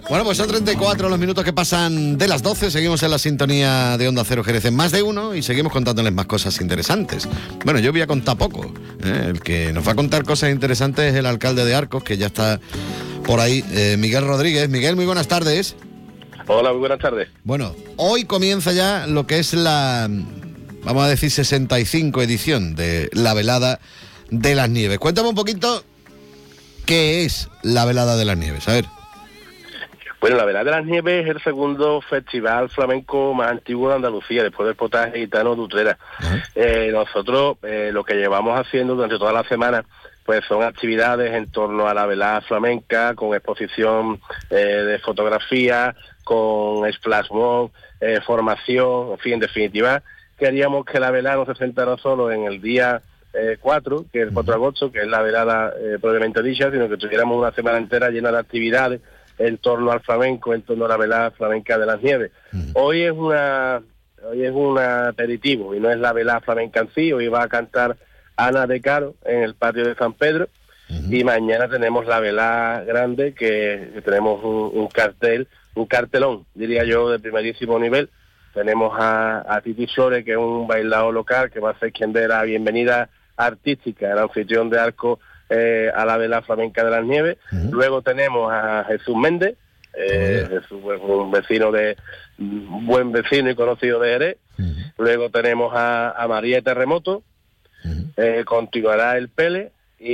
Bueno, pues son 34 los minutos que pasan de las 12. Seguimos en la sintonía de Onda Cero Jerez en Más de Uno y seguimos contándoles más cosas interesantes. Bueno, yo voy a contar poco. El que nos va a contar cosas interesantes es el alcalde de Arcos, que ya está por ahí, Miguel Rodríguez. Miguel, muy buenas tardes. Hola, muy buenas tardes. Bueno, hoy comienza ya lo que es la, vamos a decir, 65 edición de la Velada de las Nieves. Cuéntame un poquito qué es la Velada de las Nieves, a ver. Bueno, la Velada de las Nieves es el segundo festival flamenco más antiguo de Andalucía, después del potaje gitano de Utrera. Nosotros lo que llevamos haciendo durante toda la semana pues son actividades en torno a la velada flamenca, con exposición de fotografía, con splash mob, formación, en fin, en definitiva, queríamos que la velada no se centrara solo en el día 4, que es el 4 de agosto, que es la velada propiamente dicha, sino que tuviéramos una semana entera llena de actividades en torno al flamenco, en torno a la velada flamenca de las Nieves. Hoy es un aperitivo y no es la velada flamenca en sí. Hoy va a cantar Ana de Caro en el patio de San Pedro y mañana tenemos la velada grande, que tenemos un cartelón, diría yo, de primerísimo nivel. Tenemos a Titi Flores, que es un bailado local, que va a ser quien dé la bienvenida artística, el anfitrión de Arcos, a la velada flamenca de las Nieves. Luego tenemos a Jesús Méndez, Jesús es un buen vecino y conocido de Jerez. Luego tenemos a María Terremoto, continuará el Pele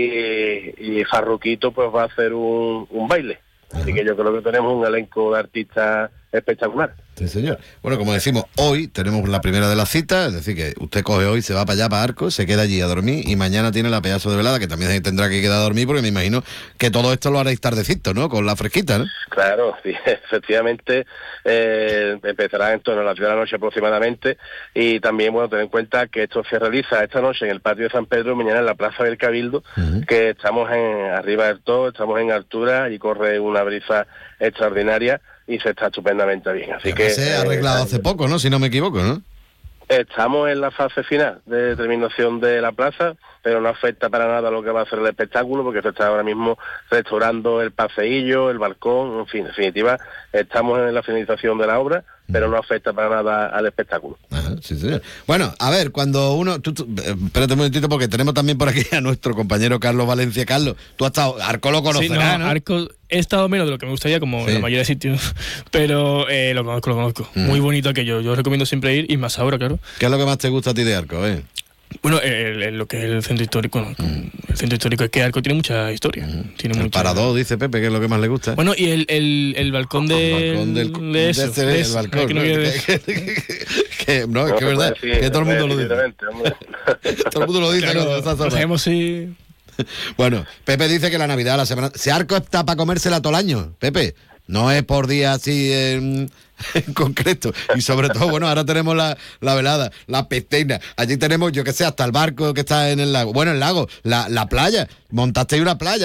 y Farruquito pues va a hacer un baile. Así que yo creo que tenemos un elenco de artistas espectacular. Sí, señor. Bueno, como decimos, hoy tenemos la primera de las citas, es decir, que usted coge hoy, se va para allá, para Arcos, se queda allí a dormir y mañana tiene la pedazo de velada, que también tendrá que quedar a dormir, porque me imagino que todo esto lo haréis tardecito, ¿no? Con la fresquita, ¿no? Claro, sí, efectivamente, empezará en torno a las 10 de la noche aproximadamente, y también, bueno, ten en cuenta que esto se realiza esta noche en el patio de San Pedro, mañana en la Plaza del Cabildo, que estamos arriba del todo, estamos en altura y corre una brisa extraordinaria y se está estupendamente bien. Así que se ha arreglado hace poco, ¿no? Si no me equivoco, ¿no? Estamos en la fase final de terminación de la plaza, pero no afecta para nada lo que va a ser el espectáculo, porque se está ahora mismo restaurando el paseillo, el balcón, en fin, en definitiva, estamos en la finalización de la obra, pero no afecta para nada al espectáculo. Ajá, sí, señor. Bueno, a ver, cuando uno... espérate un momentito, porque tenemos también por aquí a nuestro compañero Carlos Valencia. Carlos, tú has estado... Arco lo conocerás, sí, ¿no? Arco he estado menos de lo que me gustaría, como en la mayoría de sitios, pero lo conozco. Muy bonito aquello. Yo recomiendo siempre ir, y más ahora, claro. ¿Qué es lo que más te gusta a ti de Arco, Bueno, lo que es el centro histórico, ¿no? El centro histórico es que Arco tiene mucha historia. Tiene el parador, dice Pepe, que es lo que más le gusta. Bueno, y el balcón de eso. El balcón. Que no, es que es verdad, que todo el mundo lo dice. Todo el mundo lo dice. Claro, no sabemos si... Bueno, Pepe dice que la Navidad, la semana... Si Arco está para comérsela todo el año, Pepe. No es por día así en concreto. Y sobre todo, bueno, ahora tenemos la velada, la piscina. Allí tenemos, yo que sé, hasta el barco que está en el lago. Bueno, el lago, la playa. Montasteis una playa.